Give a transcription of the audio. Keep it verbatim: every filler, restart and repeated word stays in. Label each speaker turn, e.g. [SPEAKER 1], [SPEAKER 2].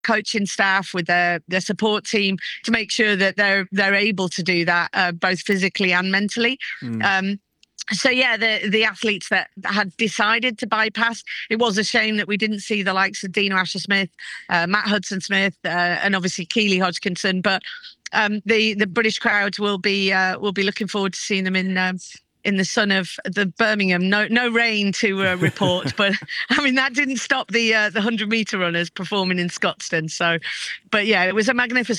[SPEAKER 1] coaching staff, with their their support team to make sure that they're they're able to do that uh, both physically and mentally. Mm. Um, So yeah, the the athletes that had decided to bypass, it was a shame that we didn't see the likes of Dina Asher-Smith, uh, Matt Hudson-Smith, uh, and obviously Keely Hodgkinson. But um, the the British crowd will be uh, will be looking forward to seeing them in. Um, in the sun of the Birmingham. No no rain to uh, report, but I mean, that didn't stop the uh, the one hundred metre runners performing in Scotstoun. So, but yeah, it was a magnificent